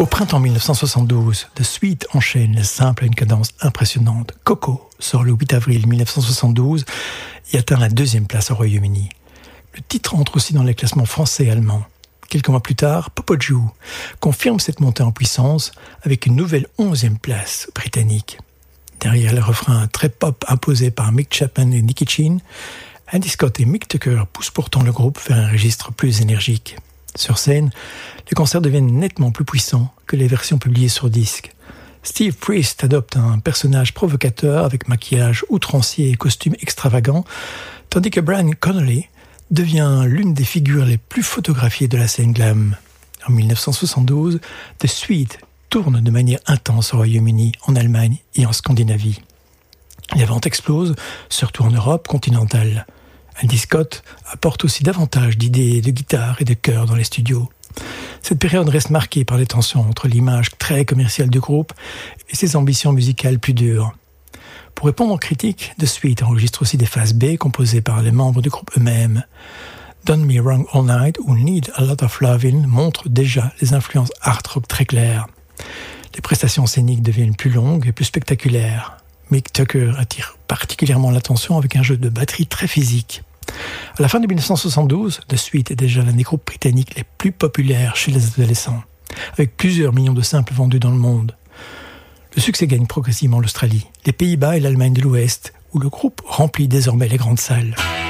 Au printemps 1972, The Sweet enchaîne les simples à une cadence impressionnante. Coco sort le 8 avril 1972 et atteint la 2e place au Royaume-Uni. Le titre entre aussi dans les classements français et allemands. Quelques mois plus tard, Popoju confirme cette montée en puissance avec une nouvelle 11e place britannique. Derrière le refrain très pop imposé par Mick Chapman et Nicky Chinn, Andy Scott et Mick Tucker poussent pourtant le groupe vers un registre plus énergique. Sur scène, les concerts deviennent nettement plus puissants que les versions publiées sur disque. Steve Priest adopte un personnage provocateur avec maquillage outrancier et costume extravagant, tandis que Brian Connolly devient l'une des figures les plus photographiées de la scène glam. En 1972, The Sweet tourne de manière intense au Royaume-Uni, en Allemagne et en Scandinavie. Les ventes explosent, surtout en Europe continentale. Andy Scott apporte aussi davantage d'idées de guitare et de chœurs dans les studios. Cette période reste marquée par les tensions entre l'image très commerciale du groupe et ses ambitions musicales plus dures. Pour répondre aux critiques, The Sweet enregistre aussi des phases B composées par les membres du groupe eux-mêmes. Done Me Wrong All Night ou Need a Lot of Lovin' montrent déjà les influences art rock très claires. Les prestations scéniques deviennent plus longues et plus spectaculaires. Mick Tucker attire particulièrement l'attention avec un jeu de batterie très physique. À la fin de 1972, The Sweet est déjà l'un des groupes britanniques les plus populaires chez les adolescents, avec plusieurs millions de simples vendus dans le monde. Le succès gagne progressivement l'Australie, les Pays-Bas et l'Allemagne de l'Ouest, où le groupe remplit désormais les grandes salles.